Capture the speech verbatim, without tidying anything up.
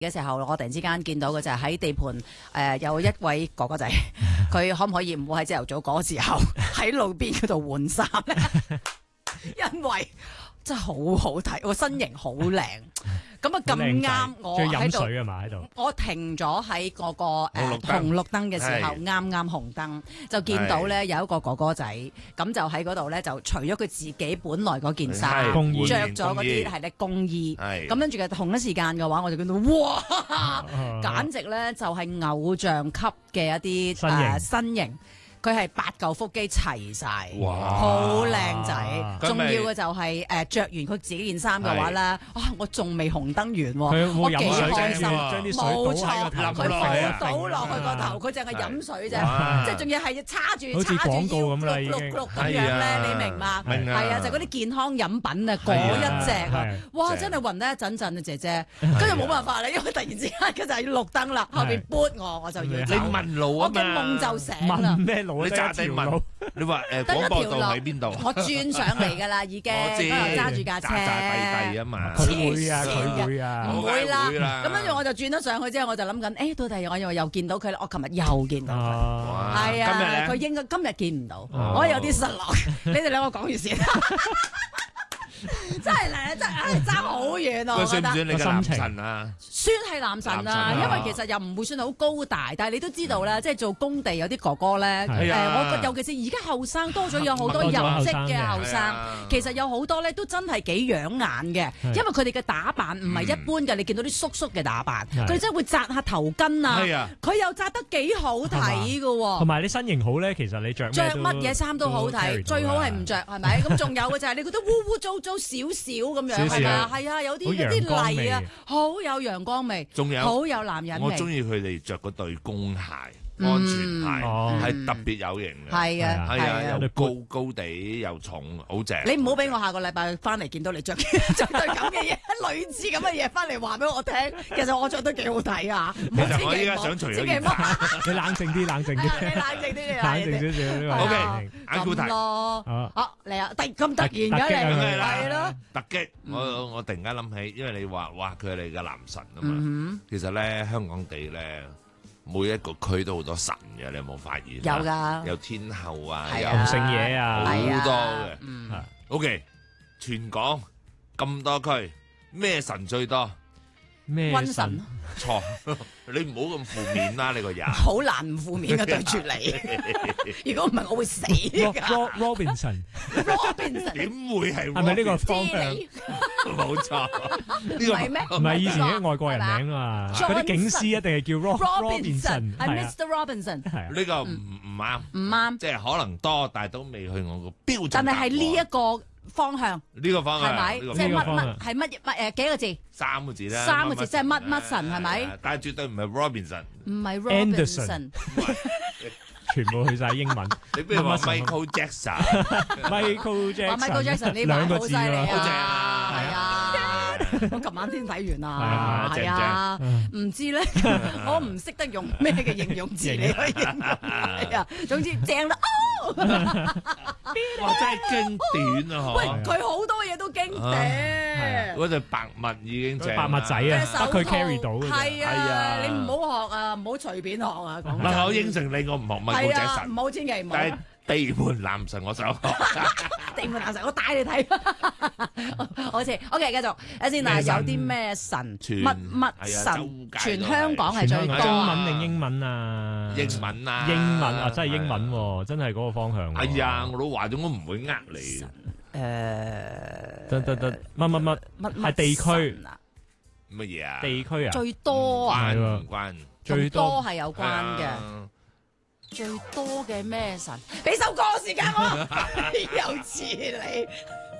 嘅時候，我突然之間見到嘅就係喺地盤誒、呃、有一位哥哥仔，佢可唔可以唔好喺朝頭早嗰個時候喺路邊嗰度換衫咧？因為真係好好睇，個身形好靚。咁啊咁啱我喺度， 喺度， 我停咗喺嗰個誒、呃、紅綠燈嘅時候，啱啱紅燈就見到咧有一個哥哥仔，咁就喺嗰度咧就除咗佢自己本來嗰件衫，着咗嗰啲係咧工衣，咁跟住嘅同一時間嘅話，我就見到哇，簡直咧就係偶像級嘅一啲誒、呃、身形。佢係八嚿腹肌齊晒，好靚仔。重要嘅就係誒著完佢自己件衫嘅話咧，啊我仲未紅燈完，我幾開心。冇錯，佢冇倒落去個頭，佢淨係飲水啫，即係仲要係叉住好似叉住廣告咁啦， 要碌碌咁樣咧，你明嘛？係啊，就嗰啲健康飲品啊，嗰一隻啊，哇！真係暈得一陣陣啊，姐姐。跟住冇辦法啦，因為突然之間佢就係要綠燈啦，後邊撥我，我就要走。 你問路啊嘛？ 我嘅夢就醒啦。 你揸地問，你話誒廣播道喺邊度？ 我轉上嚟㗎啦，已經。我知。揸住架車。揸揸地地啊嘛。 佢會啊，佢會啊。 唔會啦。咁跟住我就轉咗上去之後，我就諗緊，誒到底我又又見到佢啦。我琴日又見到佢。係啊。今日咧？佢應該今日見唔到，我有啲失落。你哋兩個講完先。真係咧，真係爭好遠啊！我覺得。 算唔算你嘅男神啊？ 算係男神啊，因為其實又唔會算好高大，但係你都知道咧，即係做工地有啲哥哥咧，誒，我尤其是而家後生多咗，有好多入職嘅後生，其實有好多咧都真係幾養眼嘅，因為佢哋嘅打扮唔係一般嘅，你見到啲叔叔嘅打扮，佢真係會紮下頭巾啊，佢又紮得幾好睇㗎喎， 同埋你身形好咧，其實你着着乜嘢衫都好睇，最好係唔着係咪？咁仲有嘅就係你覺得污污糟糟少少咁樣係咪啊？係啊，有啲有啲泥啊，好有陽光味， 仲有好有男人味。 我中意佢哋着嗰對工鞋，安全鞋係特別有型嘅。 係啊， 係啊，又高高地又重，好正。 你唔好俾我下個禮拜翻嚟見到你着着對咁嘅嘢，類似咁嘅嘢翻嚟話俾我聽。其實我着得幾好睇啊！ 其實我依家想除咗件衫， 你冷靜啲，冷靜啲， 你冷靜啲， 冷靜少少。 O K，眼固題咯。好嚟啊！突咁突然嘅你係咯， 突擊！我我突然間諗起，因為你話哇佢係你嘅男神啊嘛。其實咧香港地咧。每一個區都好多神嘅，你有冇發現？ 有㗎， 有天后啊， 有洪聖爺啊， 好多嘅。嗯，OK，全港咁多區，咩神最多？ 咩瘟神？ 錯，你唔好咁負面啦，你個人。 好難唔負面嘅對住你，如果唔係我會死㗎。 Robinson，Robinson 點會係？ 係咪呢個方向？ 冇錯，呢個唔係咩？ 唔係以前啲外國人名啊嘛，嗰啲警司一定係叫 Robinson， 係 Mister Robinson。 係啊，呢個唔唔啱， 唔啱， 即係可能多，但係都未去我個標準。 但係係呢一個方向， 呢個方向係咪？即係乜乜係乜乜誒幾個字？ 三個字啦， 三個字即係乜乜神係咪？ 但係絕對唔係 Robinson， 唔係 Robinson， 全部去晒英文。 你不如話 Michael Jackson，Michael Jackson，Michael Jackson 呢排好犀利啊！係啊，我琴晚先睇完啊，係啊，唔知咧，我唔識得用咩嘅形容詞嚟去形容，係啊，總之正啦。 哇！真係經典啊！ 喂，佢好多嘢都經典。 嗰隻白襪已經正， 白襪仔啊，得佢 carry 到嘅。 係啊，你唔好學啊，唔好隨便學啊。講真，我應承你，我唔學咪高仔神。 唔好千祈唔好。 但係地盤男神，我想學。 地盤男神，我帶你睇。好似 OK，繼續。睇先嗱，有啲咩神？乜乜神？全香港係最多。 中文定英文啊？ 英文啊！ 英文啊，真係英文喎，真係嗰個方向。 係啊，我都話咗，我唔會呃你。 誒， 得得得，乜乜乜乜係地區乜嘢啊？ 地區啊？ 最多啊？ 唔關， 最多係有關嘅。最多嘅咩神？俾首歌時間我，有似你。